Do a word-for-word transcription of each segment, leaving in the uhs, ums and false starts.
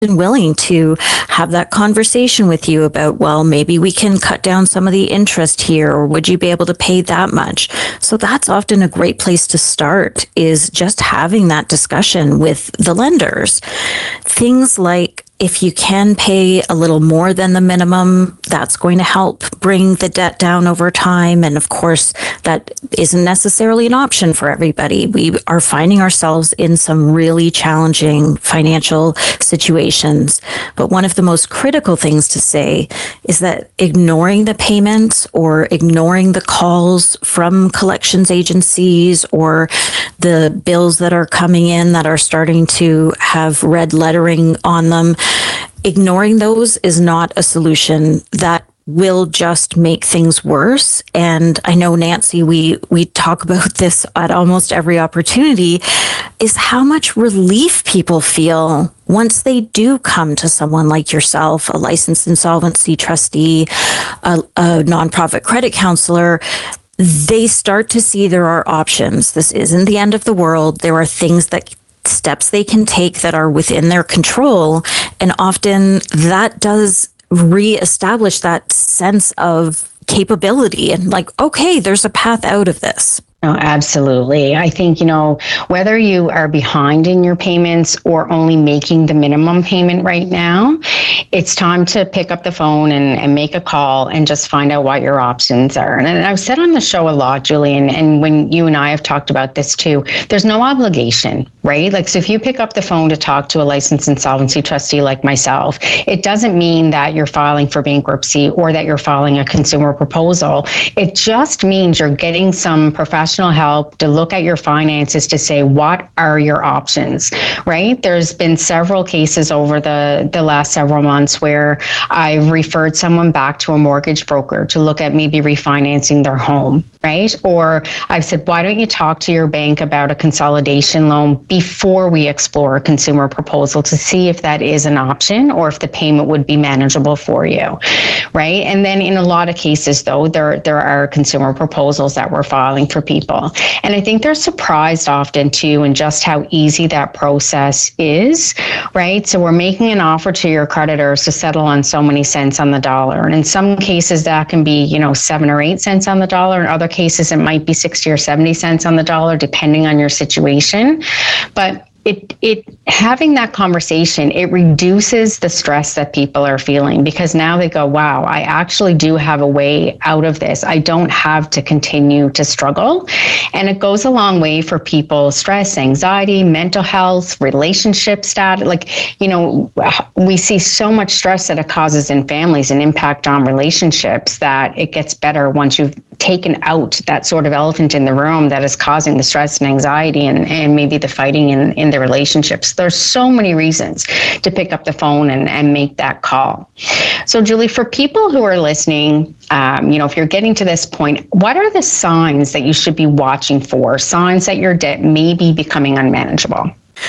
willing to have that conversation with you about, well, maybe we can cut down some of the interest here, or would you be able to pay that much? So that's often a great place to start, is just having that discussion with the lenders. Things like, if you can pay a little more than the minimum, that's going to help bring the debt down over time. And of course, that isn't necessarily an option for everybody. We are finding ourselves in some really challenging financial situations. But one of the most critical things to say is that ignoring the payments or ignoring the calls from collections agencies or the bills that are coming in that are starting to have red lettering on them, ignoring those is not a solution. That will just make things worse. And I know, Nancy, we, we talk about this at almost every opportunity, is how much relief people feel once they do come to someone like yourself, a licensed insolvency trustee, a, a nonprofit credit counselor. They start to see there are options. This isn't the end of the world. There are things that steps they can take that are within their control. And often that does reestablish that sense of capability and like, okay, there's a path out of this. No, absolutely. I think, you know, whether you are behind in your payments or only making the minimum payment right now, it's time to pick up the phone and, and make a call and just find out what your options are. And, and I've said on the show a lot, Julian, and when you and I have talked about this too, there's no obligation, right? Like, so if you pick up the phone to talk to a licensed insolvency trustee like myself, it doesn't mean that you're filing for bankruptcy or that you're filing a consumer proposal. It just means you're getting some professional help to look at your finances to say, what are your options, right? There's been several cases over the, the last several months where I've referred someone back to a mortgage broker to look at maybe refinancing their home, right? Or I've said, why don't you talk to your bank about a consolidation loan before we explore a consumer proposal to see if that is an option or if the payment would be manageable for you, right? And then in a lot of cases, though, there, there are consumer proposals that we're filing for people. And I think they're surprised often too in just how easy that process is, right? So we're making an offer to your creditors to settle on so many cents on the dollar. And in some cases that can be, you know, seven or eight cents on the dollar. In other cases, it might be sixty or seventy cents on the dollar, depending on your situation. But It, it, having that conversation, it reduces the stress that people are feeling, because now they go, wow, I actually do have a way out of this. I don't have to continue to struggle. And it goes a long way for people, stress, anxiety, mental health, relationship status. Like, you know, we see so much stress that it causes in families and impact on relationships that it gets better once you've taken out that sort of elephant in the room that is causing the stress and anxiety and, and maybe the fighting in, in the relationships. There's so many reasons to pick up the phone and, and make that call. So, Julie, for people who are listening, um, you know, if you're getting to this point, what are the signs that you should be watching for? Signs that your debt may be becoming unmanageable?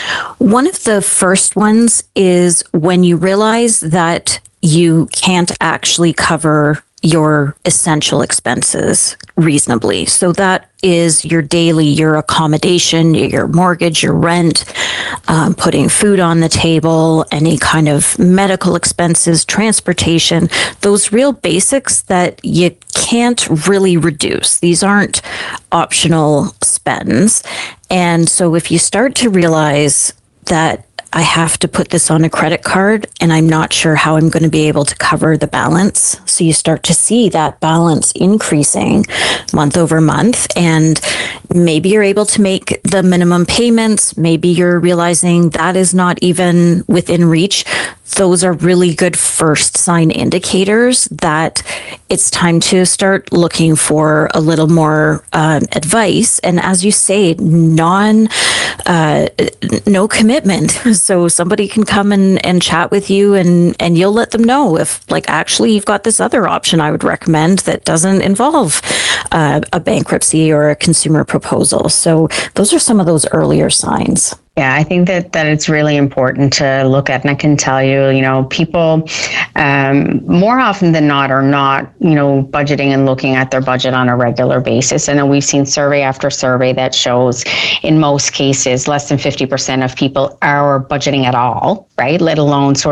One of the first ones is when you realize that you can't actually cover your essential expenses reasonably. So that is your daily, your accommodation, your mortgage, your rent, um, putting food on the table, any kind of medical expenses, transportation, those real basics that you can't really reduce. These aren't optional spends. And so if you start to realize that I have to put this on a credit card and I'm not sure how I'm going to be able to cover the balance. So you start to see that balance increasing month over month, and maybe you're able to make the minimum payments. Maybe you're realizing that is not even within reach. Those are really good first sign indicators that it's time to start looking for a little more um, advice. And as you say, non, uh, no commitment. So somebody can come and, and chat with you, and, and you'll let them know if, like, actually you've got this other option I would recommend that doesn't involve uh, a bankruptcy or a consumer proposal. So those are some of those earlier signs. Yeah, I think that, that it's really important to look at, and I can tell you, you know, people um, more often than not are not, you know, budgeting and looking at their budget on a regular basis. And we've seen survey after survey that shows in most cases, less than fifty percent of people are budgeting at all, right? Let alone sort